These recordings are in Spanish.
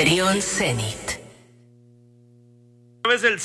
Trión Zenit. A través del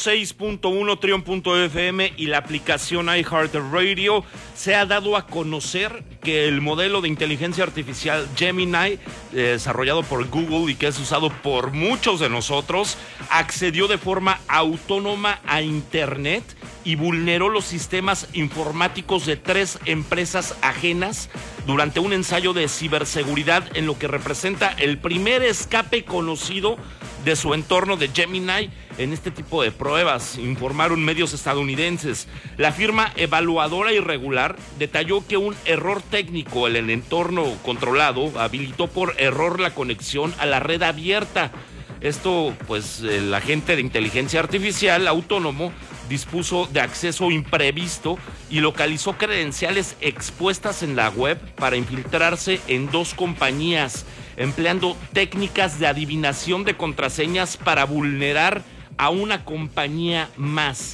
106.1 Trión.fm y la aplicación iHeartRadio se ha dado a conocer que el modelo de inteligencia artificial Gemini, desarrollado por Google y que es usado por muchos de nosotros, accedió de forma autónoma a Internet y vulneró los sistemas informáticos de 3 empresas ajenas durante un ensayo de ciberseguridad en lo que representa el primer escape conocido de su entorno de Gemini en este tipo de pruebas, informaron medios estadounidenses. La firma evaluadora irregular detalló que un error técnico en el entorno controlado habilitó por error la conexión a la red abierta. Esto, pues, el agente de inteligencia artificial autónomo dispuso de acceso imprevisto y localizó credenciales expuestas en la web para infiltrarse en 2 compañías, empleando técnicas de adivinación de contraseñas para vulnerar a una compañía más.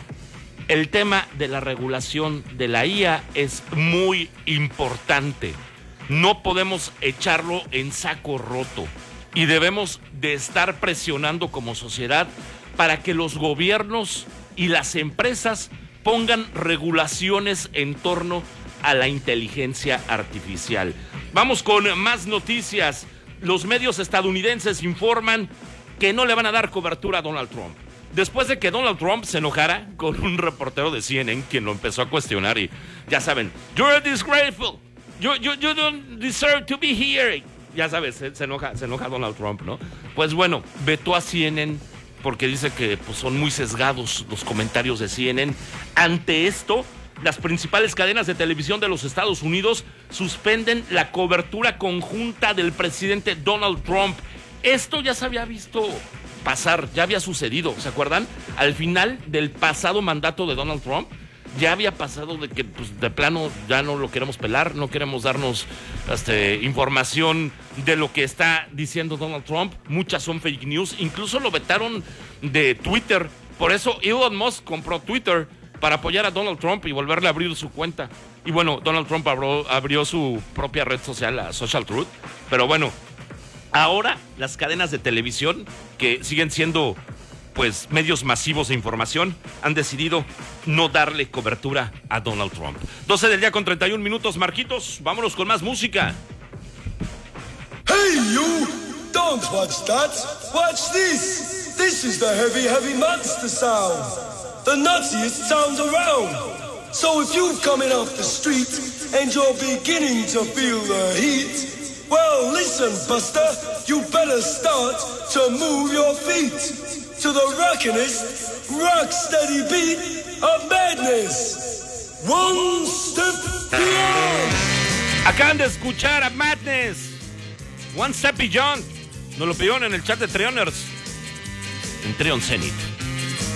El tema de la regulación de la IA es muy importante. No podemos echarlo en saco roto y debemos de estar presionando como sociedad para que los gobiernos y las empresas pongan regulaciones en torno a la inteligencia artificial. Vamos con más noticias. Los medios estadounidenses informan que no le van a dar cobertura a Donald Trump. Después de que Donald Trump se enojara con un reportero de CNN, quien lo empezó a cuestionar y ya saben, "You're disgraceful, you don't deserve to be here". Ya sabes, se enoja Donald Trump, ¿no? Pues bueno, vetó a CNN porque dice que pues, son muy sesgados los comentarios de CNN. Ante esto, las principales cadenas de televisión de los Estados Unidos suspenden la cobertura conjunta del presidente Donald Trump. Esto ya se había visto pasar, ya había sucedido, ¿se acuerdan? Al final del pasado mandato de Donald Trump, ya había pasado de que pues, de plano ya no lo queremos pelar, no queremos darnos información de lo que está diciendo Donald Trump. Muchas son fake news, incluso lo vetaron de Twitter. Por eso Elon Musk compró Twitter para apoyar a Donald Trump y volverle a abrir su cuenta. Y bueno, Donald Trump abrió su propia red social, la Social Truth. Pero bueno, ahora las cadenas de televisión, que siguen siendo pues medios masivos de información, han decidido no darle cobertura a Donald Trump. 12 del día con 31 minutos, Marquitos, vámonos con más música. Hey you, don't watch that, watch this. This is the heavy, heavy monster sound. The nuttiest sound around. So if you're coming off the street and you're beginning to feel the heat, well listen Buster, you better start to move your feet to the rockinest, rock steady beat of madness. One step beyond. Acaban de escuchar a Madness, One Step Beyond. Nos lo pidieron en el chat de Trioners, en Trión Zenit.